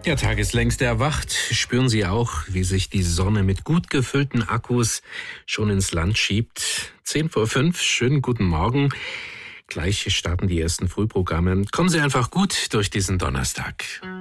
Ja, tageslängst erwacht, spüren Sie auch, wie sich die Sonne mit gut gefüllten Akkus schon ins Land schiebt. 10:05, schönen guten Morgen. Gleich starten die ersten Frühprogramme. Kommen Sie einfach gut durch diesen Donnerstag.